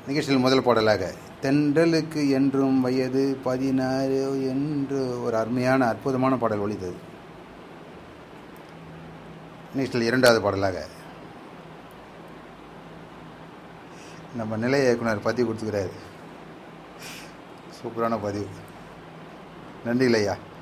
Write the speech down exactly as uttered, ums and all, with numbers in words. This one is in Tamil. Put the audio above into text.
நிகழ்ச்சியில் முதல் பாடலாக தென்றலுக்கு என்றும் வயது பதினாறு என்று ஒரு அருமையான அற்புதமான பாடல் ஒலித்தது. நிகழ்ச்சியில் இரண்டாவது பாடலாக நம்ம நிலைய இயக்குனர் பதிவு கொடுத்துக்கிறாரு. சூப்பரான பதிவு. நன்றி இல்லையா?